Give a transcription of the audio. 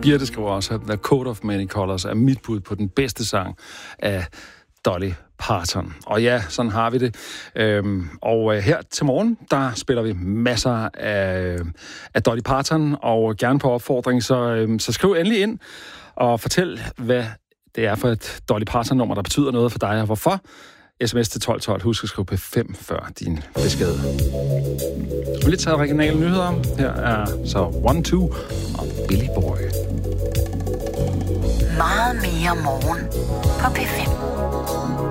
Birte skriver også, at The Coat of Many Colors er mit bud på den bedste sang af Dolly Parton. Og ja, sådan har vi det. Og her til morgen, der spiller vi masser af Dolly Parton, og gerne på opfordring, så skriv endelig ind og fortæl, hvad det er for et Dolly Parton-nummer, der betyder noget for dig, og hvorfor. SMS til 1212. Husk at skrive P5 før din besked. Så vi lige tage regionale nyheder. Her er så 1-2 og Billy Boy. Meget mere morgen på P5.